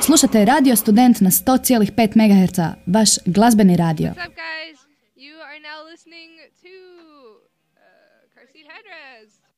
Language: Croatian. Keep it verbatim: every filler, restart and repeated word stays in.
Slušate Radio Student na sto zarez pet megaherca, vaš glazbeni radio. What's up, guys? You are now listening to uh, Car Seat Headrest.